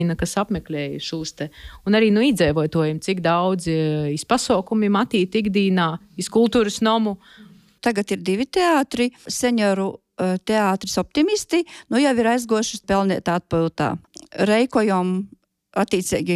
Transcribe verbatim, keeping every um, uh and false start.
kas apmeklēja šos te, un arī nu iedzīvotājiem, cik daudz iz pasaukumiem atīt ikdīnā, iz kultūras nomu. Tagad ir divi teātri, senioru teātris Optimisti, nu jau ir aizgojuši pelnīt atpūtā. Reikojam attiecīgi